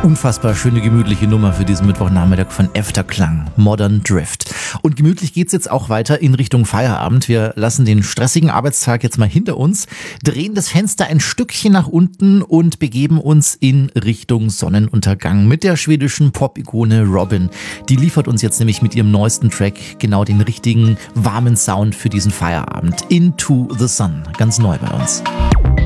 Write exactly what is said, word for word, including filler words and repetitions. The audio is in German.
Unfassbar schöne, gemütliche Nummer für diesen Mittwochnachmittag von Efterklang, Modern Drift. Und gemütlich geht's jetzt auch weiter in Richtung Feierabend. Wir lassen den stressigen Arbeitstag jetzt mal hinter uns, drehen das Fenster ein Stückchen nach unten und begeben uns in Richtung Sonnenuntergang mit der schwedischen Pop-Ikone Robyn. Die liefert uns jetzt nämlich mit ihrem neuesten Track genau den richtigen warmen Sound für diesen Feierabend. Into the Sun, ganz neu bei uns.